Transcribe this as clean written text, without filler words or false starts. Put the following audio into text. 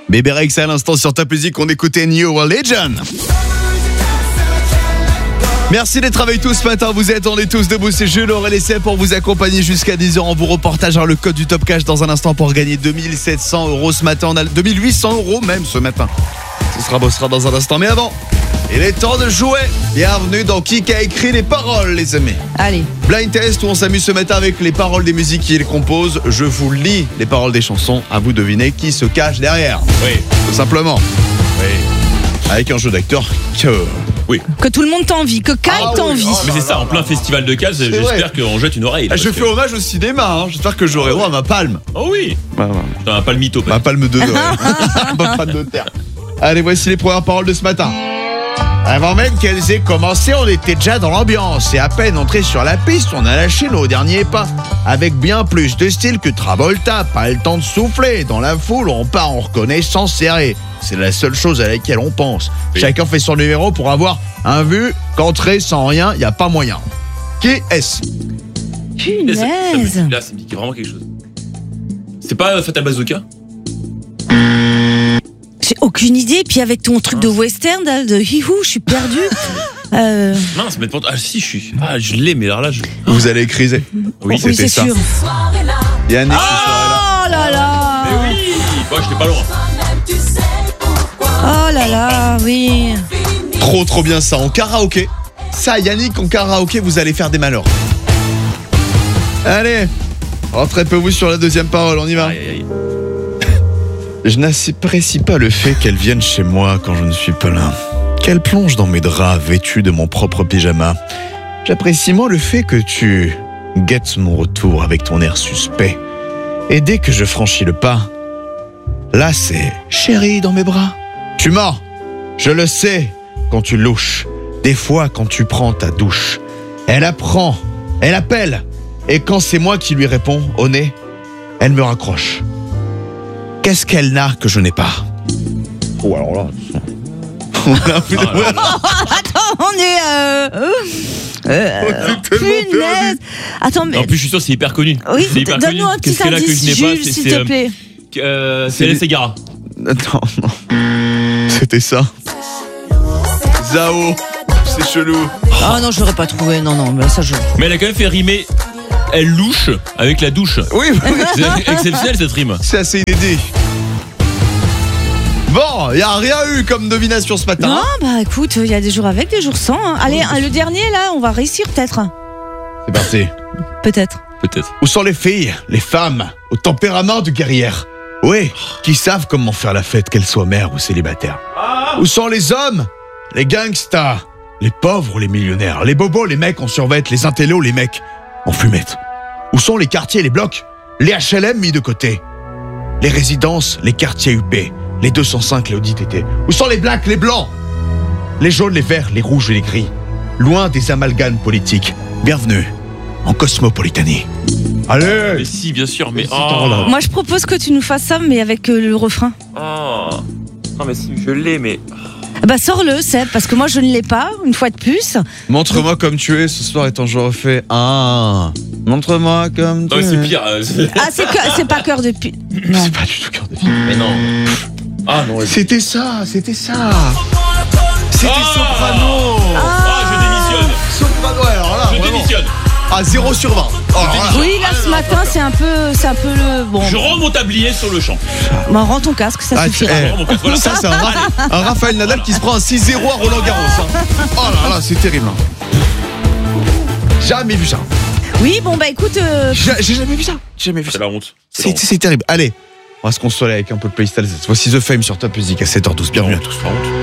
Bébé Rex à l'instant sur Top Music, on écoutait New Religion. Merci d'être avec tous ce matin, on est tous debout, c'est Jules, Aurel et Seb pour vous accompagner jusqu'à 10h. On vous repartage le code du Top Cash dans un instant pour gagner 2700 € ce matin, on a 2800 € même ce matin. Ce sera dans un instant, mais avant, il est temps de jouer. Bienvenue dans Qui a écrit les paroles, les amis. Allez. Blind test où on s'amuse ce matin avec les paroles des musiques qui les composent. Je vous lis les paroles des chansons, à vous deviner qui se cache derrière. Oui. Tout simplement. Oui. Avec un jeu d'acteur Que tout le monde t'envie, que Kai t'envie. Mais c'est ça, en plein festival de Cannes, j'espère qu'on jette une oreille. Là, je fais hommage au cinéma, j'espère que j'aurai droit à ma palme. Oh oui. Un palmito. Ma palme de ma palme de terre. Allez, voici les premières paroles de ce matin. Avant même qu'elles aient commencé, on était déjà dans l'ambiance. Et à peine entré sur la piste, on a lâché nos derniers pas. Avec bien plus de style que Travolta. Pas le temps de souffler. Dans la foule, on part en reconnaissance serrée. C'est la seule chose à laquelle on pense. Oui. Chacun fait son numéro pour avoir un vu qu'entrer sans rien, il n'y a pas moyen. Qui est-ce? Punaise. Là, ça me dit vraiment quelque chose. C'est pas Fatal Bazooka? J'ai aucune idée, puis avec ton truc de western, de hihou, je suis perdue. Mince, mais ah si, je l'ai, mais alors là, Vous allez criser. Oui, c'est ça. sûr. Yannick, oh là là. Mais oui, moi, j'étais pas loin. Oh là là, oui. Trop bien ça, en karaoké. Ça, Yannick, en karaoké, vous allez faire des malheurs. Allez, rentrez-vous sur la deuxième parole, on y va. Aïe. Je n'apprécie pas le fait qu'elle vienne chez moi quand je ne suis pas là. Qu'elle plonge dans mes draps vêtus de mon propre pyjama. J'apprécie moins le fait que tu guettes mon retour avec ton air suspect. Et dès que je franchis le pas, là c'est chérie dans mes bras. Tu mens, je le sais, quand tu louches. Des fois quand tu prends ta douche. Elle apprend, elle appelle. Et quand c'est moi qui lui réponds au nez, elle me raccroche. Qu'est-ce qu'elle n'a que je n'ai pas? Oh, alors là. Attends, on est. Punaise. Attends, mais. En plus, je suis sûr, c'est hyper connu. Oui, c'est donne-nous un petit indice, Jules, s'il te plaît. C'est les Ségara. Attends, non. C'était ça. Zao. C'est chelou. Ah non, je l'aurais pas trouvé. Non, mais ça, je. Mais elle a quand même fait rimer. Elle louche avec la douche. Oui. C'est exceptionnel cette rime. C'est assez inédit. Bon, il n'y a rien eu comme devination ce matin. Non, bah écoute, il y a des jours avec, des jours sans. Hein. Allez, le dernier là, on va réussir peut-être. C'est parti. Peut-être. Où sont les filles, les femmes, au tempérament de guerrière? Oui, qui savent comment faire la fête, qu'elles soient mères ou célibataires. Où sont les hommes, les gangsters, les pauvres ou les millionnaires, les bobos, les mecs en survêt, les intellos, les mecs en fumette? Où sont les quartiers, les blocs, les HLM mis de côté? Les résidences, les quartiers UP, les 205, les Audi TT. Où sont les blacks, les blancs, les jaunes, les verts, les rouges et les gris? Loin des amalgames politiques. Bienvenue en Cosmopolitanie. Allez! Mais si, bien sûr, mais Moi, je propose que tu nous fasses ça, mais avec le refrain. Non, mais si, je l'ai, mais. Bah, sors-le, Seb, parce que moi, je ne l'ai pas, une fois de plus. Montre-moi comme tu es ce soir, étant je refais. Montre-moi comme tu es. Non, mais c'est pire. C'est pas cœur de pute. Non. C'est pas du tout cœur de pute. Mais non. Non. C'était ça. C'était Soprano. Je démissionne. Soprano, alors là. Je démissionne. 0 sur 20. Oui, là, ce matin, c'est un peu le. Bon. Je rends mon tablier sur le champ. Bah, rends ton casque, ça suffira. Voilà. Ça, c'est un Raphaël Nadal qui se prend un 6-0 à Roland Garros. Oh là là, c'est terrible. Jamais vu ça. Oui, bon, bah écoute. J'ai jamais vu ça. C'est la honte. C'est terrible. Allez, on va se consoler avec un peu de Playstation. Voici The Fame sur Top Music à 7h12. Bienvenue à tous.